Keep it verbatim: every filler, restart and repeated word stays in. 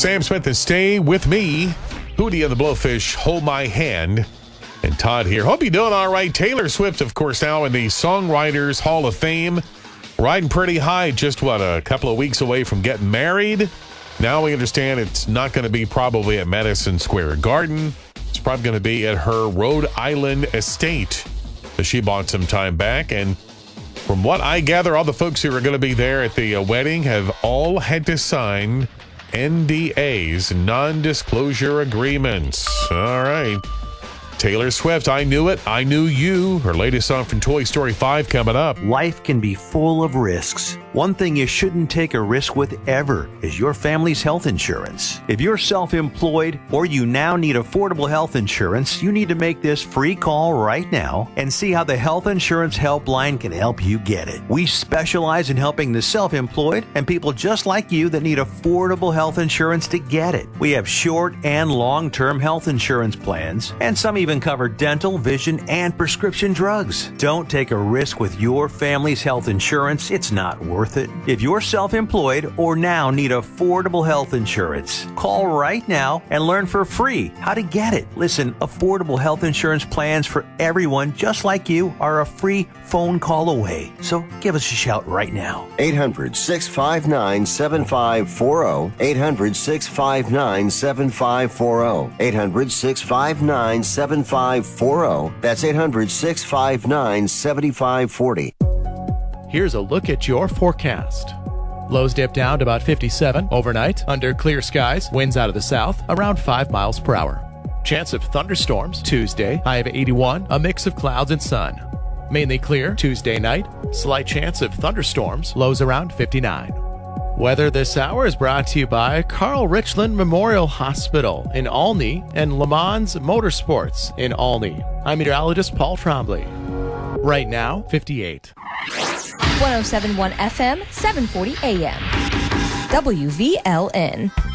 Sam Smith and Stay With Me. Hootie and the Blowfish, Hold My Hand. And Todd here. Hope you're doing all right. Taylor Swift, of course, now in the Songwriters Hall of Fame. Riding pretty high, just, what, a couple of weeks away from getting married. Now we understand it's not going to be probably at Madison Square Garden. It's probably going to be at her Rhode Island estate that she bought some time back. And from what I gather, all the folks who are going to be there at the uh, wedding have all had to sign N D As, non-disclosure agreements. All right. Taylor Swift, I Knew It, I Knew You. Her latest song from Toy Story five coming up. Life can be full of risks. One thing you shouldn't take a risk with ever is your family's health insurance. If you're self-employed or you now need affordable health insurance, you need to make this free call right now and see how the Health Insurance Helpline can help you get it. We specialize in helping the self-employed and people just like you that need affordable health insurance to get it. We have short and long-term health insurance plans, and some even cover dental, vision, and prescription drugs. Don't take a risk with your family's health insurance. It's not worth it. If you're self-employed or now need affordable health insurance, call right now and learn for free how to get it. Listen, affordable health insurance plans for everyone just like you are a free phone call away. So give us a shout right now. eight hundred, six five nine, seven five four zero. eight hundred, six five nine, seven five four zero. eight hundred, six five nine, seven five four zero. That's eight hundred, six five nine, seven five four zero. Here's a look at your forecast. Lows dip down to about fifty-seven overnight. Under clear skies, winds out of the south around five miles per hour. Chance of thunderstorms Tuesday, high of eighty-one, a mix of clouds and sun. Mainly clear Tuesday night, slight chance of thunderstorms, lows around fifty-nine. Weather this hour is brought to you by Carl Richland Memorial Hospital in Olney and Le Mans Motorsports in Olney. I'm meteorologist Paul Trombley. Right now, fifty-eight. one oh seven point one F M, seven forty A M. W V L N.